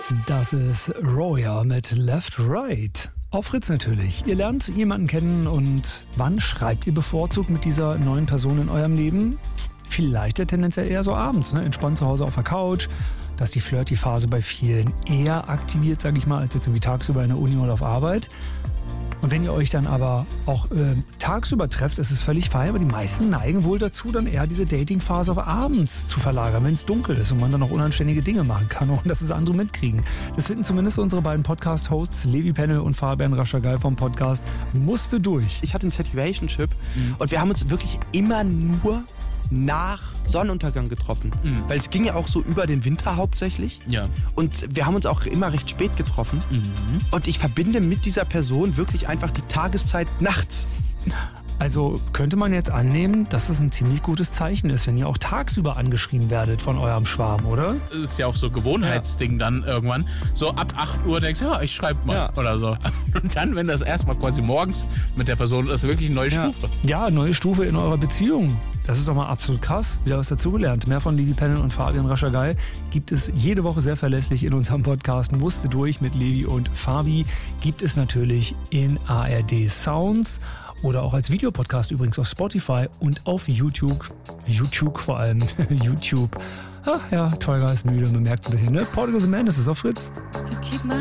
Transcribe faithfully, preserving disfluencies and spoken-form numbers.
Das ist Roya mit Left Right. Auf Fritz natürlich. Ihr lernt jemanden kennen und wann schreibt ihr bevorzugt mit dieser neuen Person in eurem Leben? Vielleicht ja tendenziell eher so abends, ne? Entspannt zu Hause auf der Couch. Da ist die Flirty-Phase bei vielen eher aktiviert, sage ich mal, als jetzt irgendwie tagsüber in der Uni oder auf Arbeit. Und wenn ihr euch dann aber auch äh, tagsüber trefft, ist es völlig fein, aber die meisten neigen wohl dazu, dann eher diese Dating-Phase auf abends zu verlagern, wenn es dunkel ist und man dann auch unanständige Dinge machen kann, ohne dass es andere mitkriegen. Das finden zumindest unsere beiden Podcast-Hosts, Levi Pennel und Fabian Raschagal vom Podcast Musste durch. Ich hatte einen Situationship mhm. und wir haben uns wirklich immer nur nach Sonnenuntergang getroffen. Mhm. Weil es ging ja auch so über den Winter hauptsächlich. Ja. Und wir haben uns auch immer recht spät getroffen. Mhm. Und ich verbinde mit dieser Person wirklich einfach die Tageszeit nachts. Also könnte man jetzt annehmen, dass es ein ziemlich gutes Zeichen ist, wenn ihr auch tagsüber angeschrieben werdet von eurem Schwarm, oder? Das ist ja auch so ein Gewohnheitsding ja. dann irgendwann. So ab acht Uhr denkst du, ja, ich schreibe mal ja. oder so. Und dann, wenn das erstmal quasi morgens mit der Person ist, wirklich eine neue ja. Stufe. Ja, neue Stufe in eurer Beziehung. Das ist doch mal absolut krass. Wieder was dazugelernt. Mehr von Levi Pennel und Fabian Raschagal gibt es jede Woche sehr verlässlich in unserem Podcast Musste durch mit Levi und Fabi. Gibt es natürlich in A R D Sounds. Oder auch als Videopodcast übrigens auf Spotify und auf YouTube. YouTube vor allem. YouTube. Ach ja, Tolga ist müde, man merkt es ein bisschen, ne? Portugal the Man, das ist auf Fritz.